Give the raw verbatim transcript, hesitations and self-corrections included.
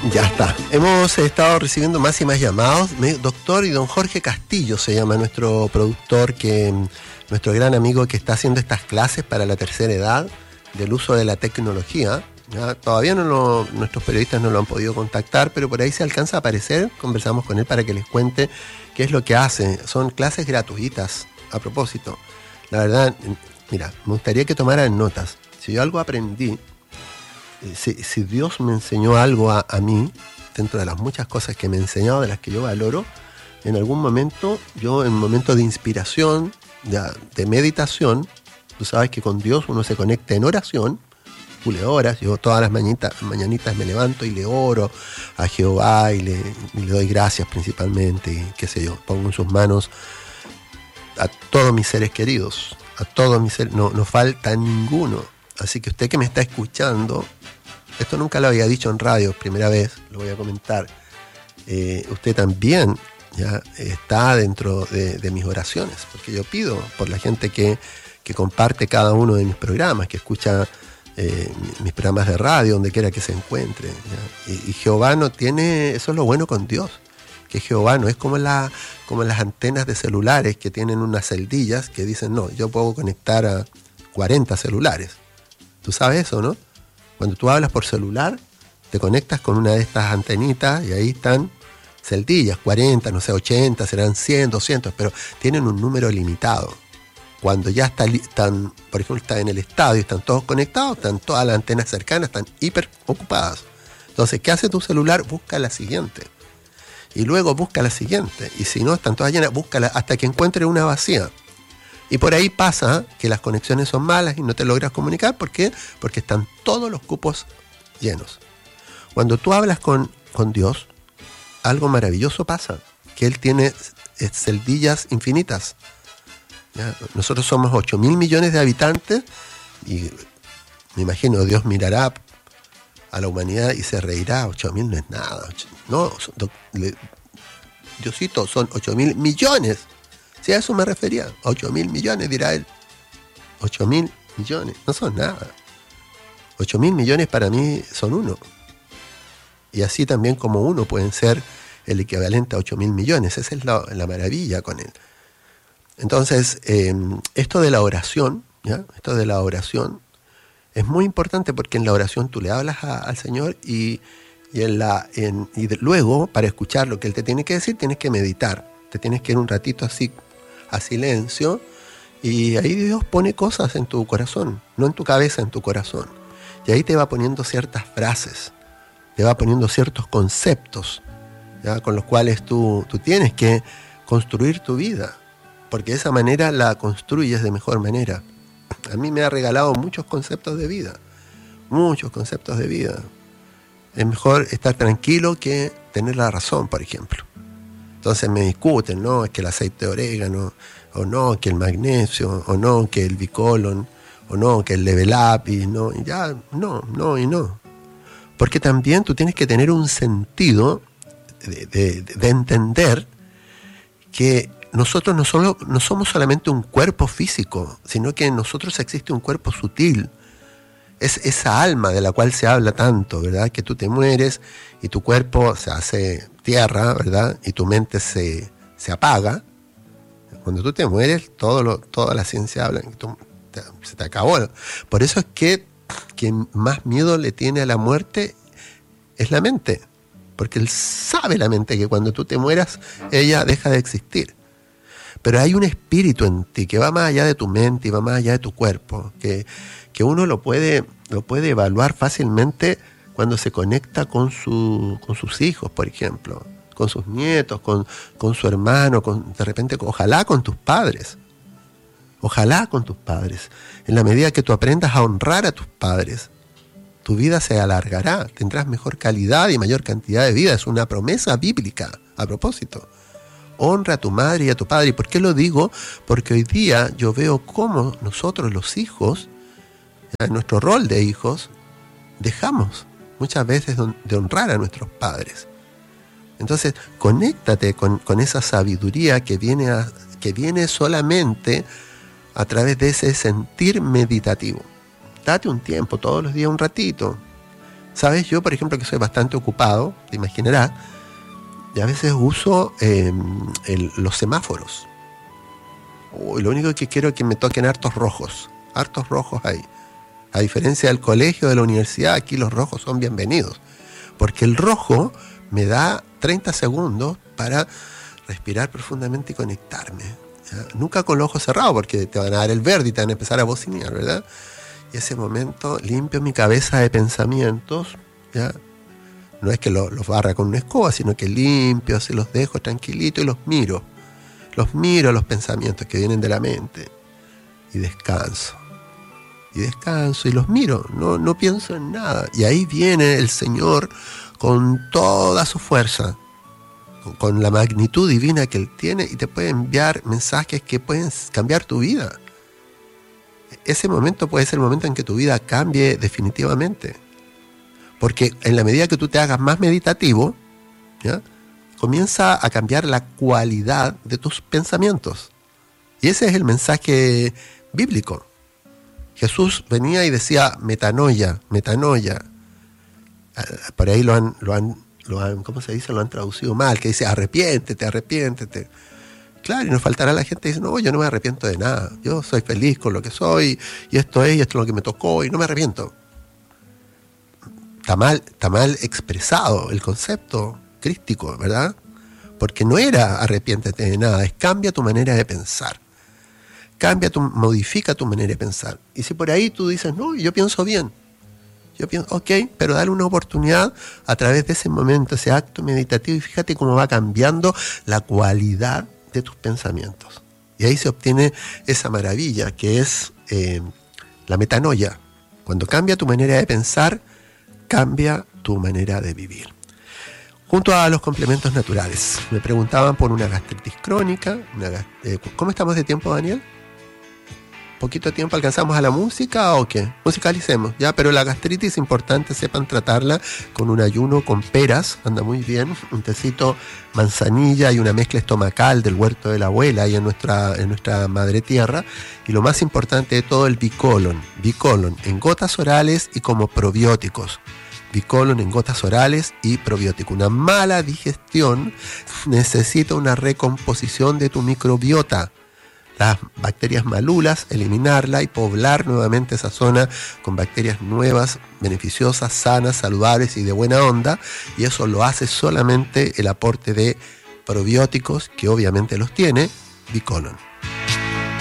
Ya está. Hemos estado recibiendo más y más llamados. Doctor y don Jorge Castillo se llama nuestro productor, que nuestro gran amigo que está haciendo estas clases para la tercera edad del uso de la tecnología. ¿Ya? Todavía no lo, nuestros periodistas no lo han podido contactar, pero por ahí se alcanza a aparecer. Conversamos con él para que les cuente qué es lo que hace. Son clases gratuitas, a propósito. La verdad, mira, me gustaría que tomaran notas. Si yo algo aprendí, Si, si Dios me enseñó algo a, a mí, dentro de las muchas cosas que me ha enseñado, de las que yo valoro, en algún momento, yo en momentos de inspiración, de, de meditación, tú sabes que con Dios uno se conecta en oración, tú le oras, yo todas las mañanitas, mañanitas me levanto y le oro a Jehová y le, y le doy gracias principalmente, y qué sé yo, pongo en sus manos a todos mis seres queridos, a todos mis seres, no, no falta ninguno. Así que usted que me está escuchando, esto nunca lo había dicho en radio, primera vez, lo voy a comentar. Eh, usted también ya está dentro de, de mis oraciones, porque yo pido por la gente que, que comparte cada uno de mis programas, que escucha eh, mis programas de radio, donde quiera que se encuentre. ¿Ya? Y, y Jehová no tiene, eso es lo bueno con Dios, que Jehová no es como, la, como las antenas de celulares que tienen unas celdillas que dicen, no, yo puedo conectar a cuarenta celulares. Tú sabes eso, ¿no? Cuando tú hablas por celular, te conectas con una de estas antenitas y ahí están celdillas, cuarenta, no sé, ochenta, serán cien, doscientos, pero tienen un número limitado. Cuando ya está, están, por ejemplo, están en el estadio, están todos conectados, están todas las antenas cercanas, están hiper ocupadas. Entonces, ¿qué hace tu celular? Busca la siguiente. Y luego busca la siguiente. Y si no, están todas llenas, búscala hasta que encuentre una vacía. Y por ahí pasa que las conexiones son malas y no te logras comunicar. ¿Por qué? Porque están todos los cupos llenos. Cuando tú hablas con, con Dios, algo maravilloso pasa, que Él tiene celdillas infinitas. ¿Ya? Nosotros somos ocho mil millones de habitantes y me imagino Dios mirará a la humanidad y se reirá. ocho mil no es nada. No, Diosito, son ocho mil millones. Si a eso me refería, ocho mil millones, dirá él. ocho mil millones, no son nada. ocho mil millones para mí son uno. Y así también como uno pueden ser el equivalente a ocho mil millones. Esa es la, la maravilla con él. Entonces, eh, esto de la oración, ¿ya? Esto de la oración es muy importante porque en la oración tú le hablas a, al Señor y, y, en la, en, y de, luego, para escuchar lo que Él te tiene que decir, tienes que meditar. Te tienes que ir un ratito así a silencio y ahí Dios pone cosas en tu corazón, no en tu cabeza, en tu corazón. Y ahí te va poniendo ciertas frases, te va poniendo ciertos conceptos, ¿ya? Con los cuales tú, tú tienes que construir tu vida, porque de esa manera la construyes de mejor manera. A mí me ha regalado muchos conceptos de vida, muchos conceptos de vida. Es mejor estar tranquilo que tener la razón, por ejemplo. Entonces me discuten, ¿no? Es que el aceite de orégano, o no, que el magnesio, o no, que el bicolon, o no, que el level up, y no, y ya, no, no y no. Porque también tú tienes que tener un sentido de, de, de entender que nosotros no, solo, no somos solamente un cuerpo físico, sino que en nosotros existe un cuerpo sutil. Es esa alma de la cual se habla tanto, ¿verdad? Que tú te mueres y tu cuerpo se hace tierra, ¿verdad? Y tu mente se, se apaga. Cuando tú te mueres, todo lo, toda la ciencia habla, tú, te, se te acabó. Por eso es que quien más miedo le tiene a la muerte es la mente. Porque él sabe, la mente, que cuando tú te mueras, ella deja de existir. Pero hay un espíritu en ti que va más allá de tu mente y va más allá de tu cuerpo, que, que uno lo puede, lo puede evaluar fácilmente cuando se conecta con, su, con sus hijos, por ejemplo, con sus nietos, con, con su hermano, con, de repente, ojalá con tus padres. Ojalá con tus padres. En la medida que tú aprendas a honrar a tus padres, tu vida se alargará, tendrás mejor calidad y mayor cantidad de vida. Es una promesa bíblica, a propósito. Honra a tu madre y a tu padre. ¿Y por qué lo digo? Porque hoy día yo veo cómo nosotros los hijos, en nuestro rol de hijos, dejamos muchas veces de honrar a nuestros padres. Entonces, conéctate con, con esa sabiduría que viene, a, que viene solamente a través de ese sentir meditativo. Date un tiempo, todos los días un ratito. ¿Sabes? Yo, por ejemplo, que soy bastante ocupado, te imaginarás, y a veces uso eh, el, los semáforos. Uy, lo único que quiero es que me toquen hartos rojos, hartos rojos ahí. A diferencia del colegio, de la universidad, aquí los rojos son bienvenidos. Porque el rojo me da treinta segundos para respirar profundamente y conectarme. ¿Ya? Nunca con los ojos cerrados, porque te van a dar el verde y te van a empezar a bocinear, ¿verdad? Y ese momento limpio mi cabeza de pensamientos, ¿ya? No es que los lo barra con una escoba, sino que limpio, se los dejo tranquilito y los miro. Los miro los pensamientos que vienen de la mente y descanso. Y descanso y los miro, no, no pienso en nada. Y ahí viene el Señor con toda su fuerza, con, con la magnitud divina que Él tiene, y te puede enviar mensajes que pueden cambiar tu vida. Ese momento puede ser el momento en que tu vida cambie definitivamente. Porque en la medida que tú te hagas más meditativo, ¿ya?, comienza a cambiar la cualidad de tus pensamientos. Y ese es el mensaje bíblico. Jesús venía y decía metanoia, metanoia. Por ahí lo han, lo han, lo han, ¿cómo se dice? Lo han traducido mal, que dice arrepiéntete, arrepiéntete. Claro, y nos faltará la gente que dice, no, yo no me arrepiento de nada. Yo soy feliz con lo que soy, y esto es, y esto es lo que me tocó, y no me arrepiento. Está mal, está mal expresado el concepto crístico, ¿verdad? Porque no era arrepiéntete de nada, es cambia tu manera de pensar. Cambia tu, modifica tu manera de pensar. Y si por ahí tú dices, no, yo pienso bien, yo pienso, ok, pero dale una oportunidad a través de ese momento, ese acto meditativo, y fíjate cómo va cambiando la cualidad de tus pensamientos. Y ahí se obtiene esa maravilla que es eh, la metanoia. Cuando cambia tu manera de pensar, cambia tu manera de vivir. Junto a los complementos naturales, me preguntaban por una gastritis crónica. Una, eh, ¿Cómo estamos de tiempo, Daniel? ¿Poquito tiempo alcanzamos a la música o qué? Musicalicemos, ya, pero la gastritis es importante, sepan tratarla con un ayuno con peras, anda muy bien, un tecito manzanilla y una mezcla estomacal del huerto de la abuela ahí en nuestra, en nuestra madre tierra. Y lo más importante de todo, el bicolon, bicolon en gotas orales y como probióticos. Bicolon en gotas orales y probiótico. Una mala digestión necesita una recomposición de tu microbiota. Las bacterias malulas, eliminarla y poblar nuevamente esa zona con bacterias nuevas, beneficiosas, sanas, saludables y de buena onda. Y eso lo hace solamente el aporte de probióticos, que obviamente los tiene Bicolon.